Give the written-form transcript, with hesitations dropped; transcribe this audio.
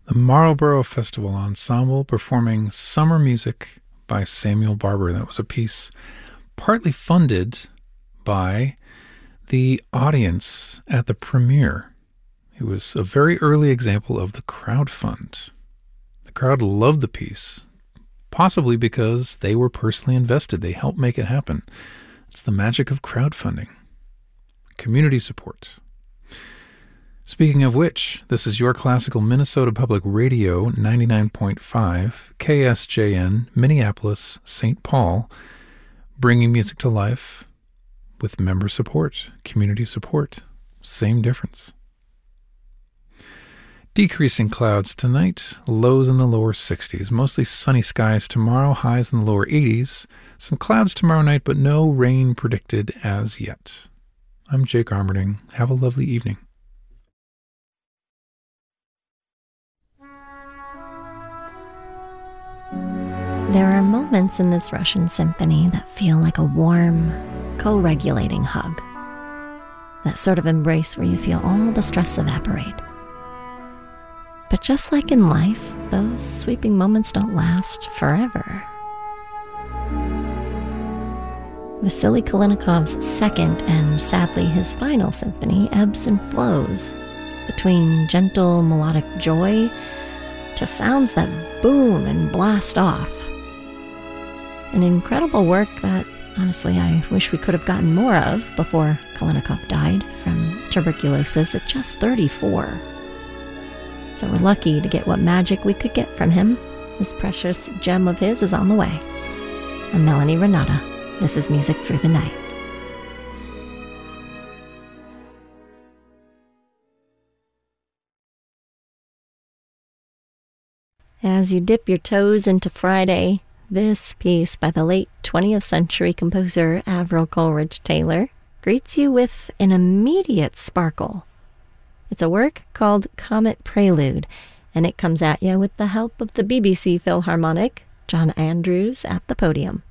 The Marlborough Festival Ensemble performing Summer Music by Samuel Barber. That was a piece partly funded by the audience at the premiere. It was a very early example of the crowd fund. The crowd loved the piece, possibly because they were personally invested. They helped make it happen. It's the magic of crowdfunding. Community support. Speaking of which, this is your classical Minnesota Public Radio 99.5 KSJN Minneapolis St. Paul, bringing music to life with member support, community support. Same difference. Decreasing clouds tonight, lows in the lower 60s, mostly sunny skies tomorrow, highs in the lower 80s, some clouds tomorrow night, but no rain predicted as yet. I'm Jake Armerding. Have a lovely evening. There are moments in this Russian symphony that feel like a warm, co-regulating hug. That sort of embrace where you feel all the stress evaporate. But just like in life, those sweeping moments don't last forever. Vasily Kalinikov's second and sadly his final symphony ebbs and flows between gentle melodic joy to sounds that boom and blast off. An incredible work that, honestly, I wish we could have gotten more of before Kalinikov died from tuberculosis at just 34. So we're lucky to get what magic we could get from him. This precious gem of his is on the way. I'm Melanie Renata. This is Music Through the Night. As you dip your toes into Friday, this piece by the late 20th century composer Avril Coleridge Taylor greets you with an immediate sparkle. It's a work called Comet Prelude, and it comes at you with the help of the BBC Philharmonic, John Andrews at the podium.